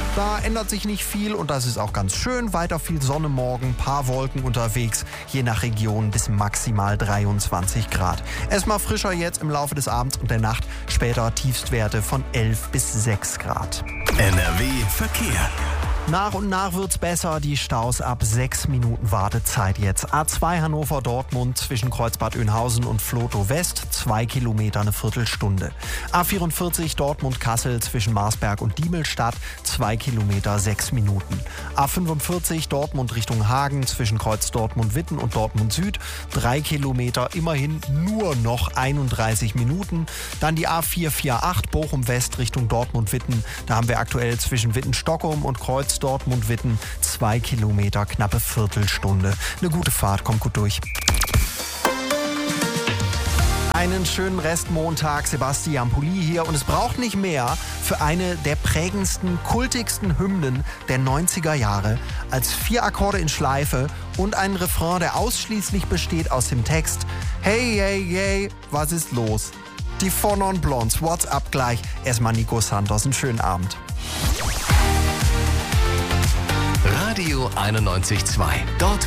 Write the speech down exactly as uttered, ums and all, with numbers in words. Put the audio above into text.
Da ändert sich nicht viel und das ist auch ganz schön. Weiter viel Sonne morgen, paar Wolken unterwegs, je nach Region bis maximal dreiundzwanzig Grad. Erstmal frischer jetzt im Laufe des Abends und der Nacht, später Tiefstwerte von elf bis sechs Grad. N R W Verkehr. Nach und nach wird's besser, die Staus ab sechs Minuten Wartezeit jetzt. A zwei Hannover-Dortmund zwischen Kreuzbad Oeynhausen und Vlotho West, zwei Kilometer eine Viertelstunde. A vierundvierzig Dortmund-Kassel zwischen Marsberg und Diemelstadt, zwei Kilometer, sechs Minuten. A fünfundvierzig Dortmund Richtung Hagen zwischen Kreuz Dortmund-Witten und Dortmund Süd, drei Kilometer, immerhin nur noch einunddreißig Minuten. Dann die A vierhunderachtzig Bochum West Richtung Dortmund-Witten, da haben wir aktuell zwischen Witten-Stockholm und Kreuz Dortmund-Witten, zwei Kilometer, knappe Viertelstunde. Eine gute Fahrt, kommt gut durch. Einen schönen Restmontag, Sebastian Pulli hier und es braucht nicht mehr für eine der prägendsten, kultigsten Hymnen der neunziger Jahre als vier Akkorde in Schleife und einen Refrain, der ausschließlich besteht aus dem Text Hey, hey, hey, was ist los? Die Four Non Blondes, what's up gleich? Erstmal Nico Santos, einen schönen Abend. Radio einundneunzig Komma zwei. Dort